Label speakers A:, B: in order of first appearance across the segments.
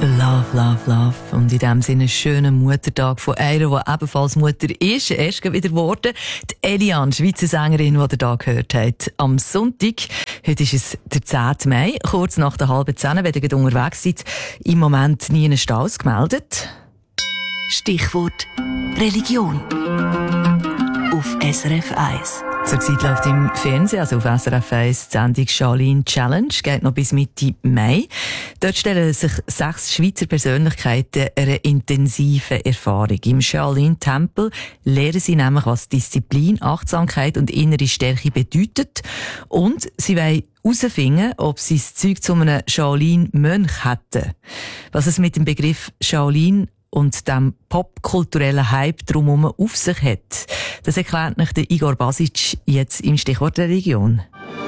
A: Love, love, love. Und in diesem Sinne einen schönen Muttertag von einer, die ebenfalls Mutter ist. Erst wieder geworden. Die Eliane, Schweizer Sängerin, die ihr da gehört habt. Am Sonntag, heute ist es der 10. Mai, kurz nach der 9:30, wenn ihr unterwegs seid. Im Moment nie einen Staus gemeldet.
B: Stichwort Religion. Auf SRF 1.
A: Zurzeit läuft im Fernsehen, also auf SRF 1, die Sendung Shaolin Challenge, geht noch bis Mitte Mai. Dort stellen sich 6 Schweizer Persönlichkeiten einer intensiven Erfahrung. Im Shaolin-Tempel lernen sie nämlich, was Disziplin, Achtsamkeit und innere Stärke bedeutet. Und sie wollen herausfinden, ob sie das Zeug zu einem Shaolin-Mönch hätten. Was es mit dem Begriff Shaolin und dem popkulturellen Hype drumherum auf sich hat. Das erklärt nicht der Igor Basic jetzt im Stichwort Religion.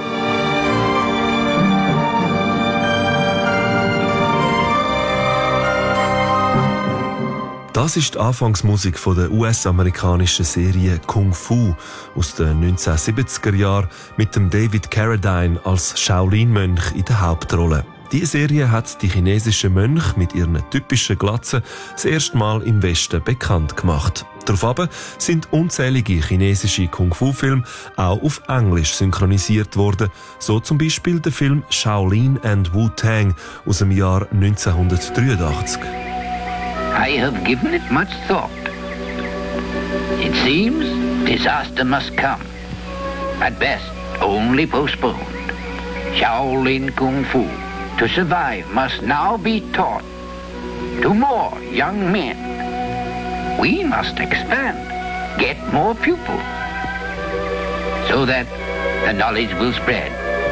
C: Das ist die Anfangsmusik von der US-amerikanischen Serie Kung Fu aus den 1970er Jahren mit dem David Carradine als Shaolin-Mönch in der Hauptrolle. Diese Serie hat die chinesischen Mönche mit ihren typischen Glatzen das erste Mal im Westen bekannt gemacht. Daraufhin sind unzählige chinesische Kung-Fu-Filme auch auf Englisch synchronisiert worden, so zum Beispiel der Film Shaolin and Wu-Tang aus dem Jahr 1983.
D: I have given it much thought. It seems disaster must come. At best, only postponed. Shaolin Kung Fu, to survive, must now be taught to more young men. We must expand, get more pupils, so that the knowledge will spread.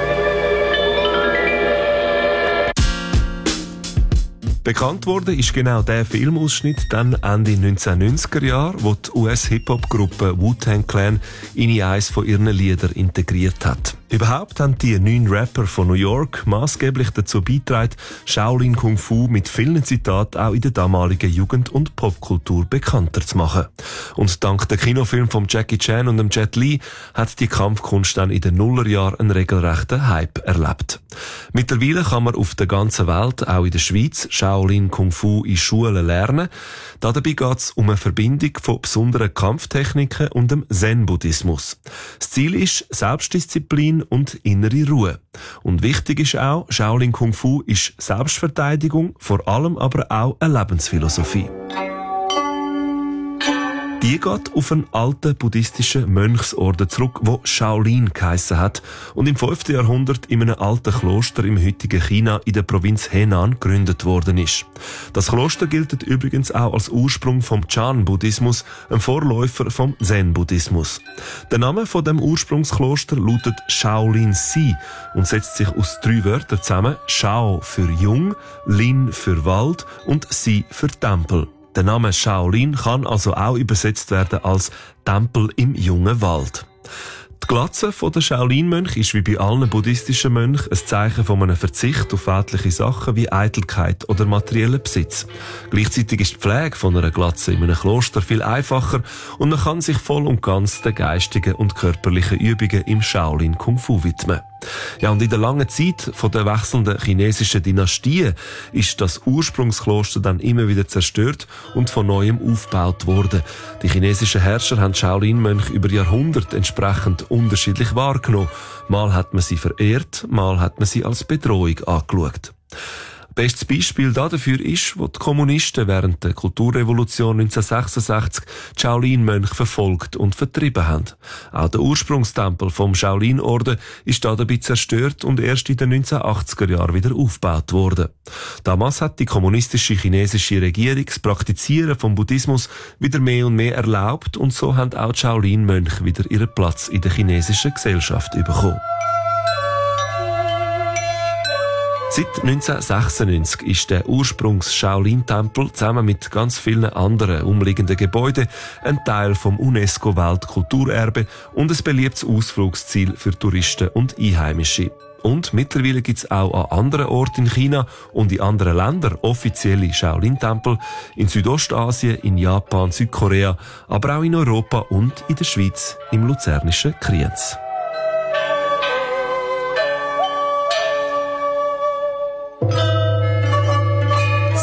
C: Bekannt wurde ist genau der Filmausschnitt dann Ende 1990er Jahre, wo die US-Hip-Hop-Gruppe Wu-Tang Clan in eines von ihren Liedern integriert hat. Überhaupt haben die 9 Rapper von New York maßgeblich dazu beigetragen, Shaolin Kung Fu mit vielen Zitaten auch in der damaligen Jugend- und Popkultur bekannter zu machen. Und dank der Kinofilm von Jackie Chan und dem Jet Li hat die Kampfkunst dann in den Nullerjahren einen regelrechten Hype erlebt. Mittlerweile kann man auf der ganzen Welt, auch in der Schweiz, Shaolin Kung Fu in Schulen lernen. Dabei geht es um eine Verbindung von besonderen Kampftechniken und dem Zen-Buddhismus. Das Ziel ist Selbstdisziplin und innere Ruhe. Und wichtig ist auch, Shaolin Kung Fu ist Selbstverteidigung, vor allem aber auch eine Lebensphilosophie. Die geht auf einen alten buddhistischen Mönchsorden zurück, der Shaolin geheissen hat und im 5. Jahrhundert in einem alten Kloster im heutigen China in der Provinz Henan gegründet worden ist. Das Kloster gilt übrigens auch als Ursprung vom Chan-Buddhismus, ein Vorläufer vom Zen-Buddhismus. Der Name von dem Ursprungskloster lautet Shaolin-Si und setzt sich aus 3 Wörtern zusammen: Shao für Jung, Lin für Wald und Si für Tempel. Der Name Shaolin kann also auch übersetzt werden als Tempel im jungen Wald. Die Glatze der Shaolin-Mönche ist wie bei allen buddhistischen Mönchen ein Zeichen von einem Verzicht auf weltliche Sachen wie Eitelkeit oder materiellen Besitz. Gleichzeitig ist die Pflege von einer Glatze in einem Kloster viel einfacher und man kann sich voll und ganz den geistigen und körperlichen Übungen im Shaolin Kung Fu widmen. Ja, und in der langen Zeit von der wechselnden chinesischen Dynastien ist das Ursprungskloster dann immer wieder zerstört und von neuem aufgebaut worden. Die chinesischen Herrscher haben Shaolin-Mönche über Jahrhunderte entsprechend unterschiedlich wahrgenommen. Mal hat man sie verehrt, mal hat man sie als Bedrohung angeschaut. Bestes Beispiel dafür ist, wo die Kommunisten während der Kulturrevolution 1966 die Shaolin-Mönche verfolgt und vertrieben haben. Auch der Ursprungstempel vom Shaolin-Orden ist dabei zerstört und erst in den 1980er Jahren wieder aufgebaut worden. Damals hat die kommunistische chinesische Regierung das Praktizieren vom Buddhismus wieder mehr und mehr erlaubt und so haben auch die Shaolin-Mönche wieder ihren Platz in der chinesischen Gesellschaft bekommen. Seit 1996 ist der Ursprungs-Shaolin-Tempel zusammen mit ganz vielen anderen umliegenden Gebäuden ein Teil vom UNESCO-Weltkulturerbe und ein beliebtes Ausflugsziel für Touristen und Einheimische. Und mittlerweile gibt es auch an anderen Orten in China und in anderen Ländern offizielle Shaolin-Tempel, in Südostasien, in Japan, Südkorea, aber auch in Europa und in der Schweiz im luzernischen Kriens.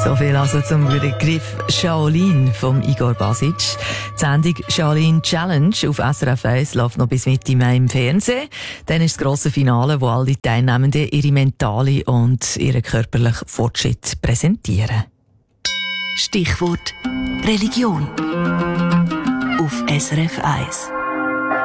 A: So viel also zum Begriff Shaolin vom Igor Basic. Die Sendung Shaolin Challenge auf SRF 1 läuft noch bis Mitte Mai im Fernsehen. Dann ist das grosse Finale, wo alle Teilnehmenden ihre mentale und ihren körperlichen Fortschritt präsentieren.
B: Stichwort Religion auf SRF 1.